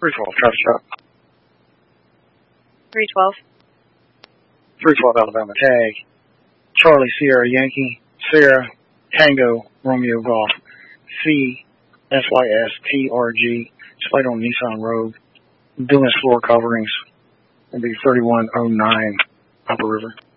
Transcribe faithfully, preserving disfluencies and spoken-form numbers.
three twelve, traffic stop. three twelve. three twelve Alabama tag. Charlie Sierra Yankee, Sierra Tango Romeo Golf, C S Y S T R G, displayed on Nissan Road. Doing floor coverings will be thirty-one oh nine Upper River.